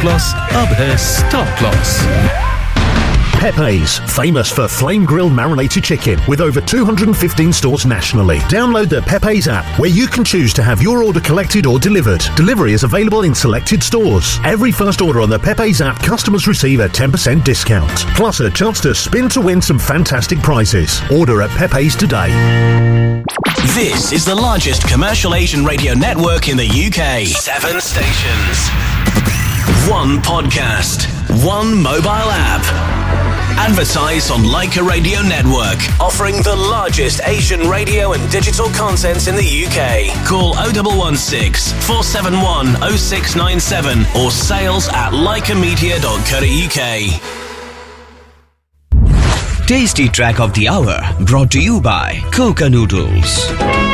Class अब है star class. Pepe's, famous for flame grilled marinated chicken with over 215 stores nationally. Download the Pepe's app where you can choose to have your order collected or delivered. Delivery is available in selected stores. Every first order on the Pepe's app, customers receive a 10% discount. Plus a chance to spin to win some fantastic prizes. Order at Pepe's today. This is the largest commercial Asian radio network in the UK. 7 stations. 1 podcast. 1 mobile app. Advertise on Leica Radio Network, offering the largest Asian radio and digital content in the UK. Call 0116 471 0697 or sales@leicamedia.co.uk. Tasty Track of the Hour, brought to you by Coca Noodles.